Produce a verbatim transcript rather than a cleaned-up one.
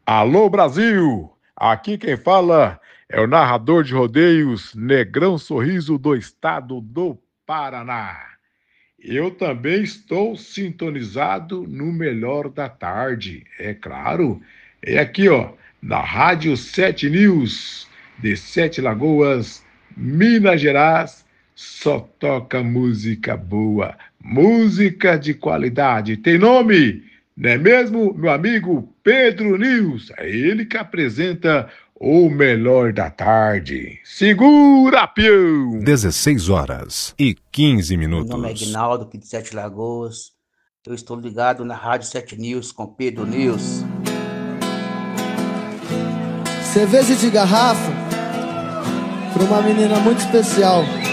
Alô Brasil, aqui quem fala é o narrador de rodeios Negrão Sorriso do estado do Paraná. Eu também estou sintonizado no Melhor da Tarde, é claro. É aqui, ó, na Rádio Sete News, de Sete Lagoas, Minas Gerais, só toca música boa, música de qualidade. Tem nome, não é mesmo, meu amigo Pedro News? É ele que apresenta o Melhor da Tarde. Segura, peão! dezesseis horas e quinze Meu nome é minutos. Aguinaldo, aqui de Sete Lagoas. Eu estou ligado na Rádio Sete News com Pedro News. Cerveja de garrafa para uma menina muito especial.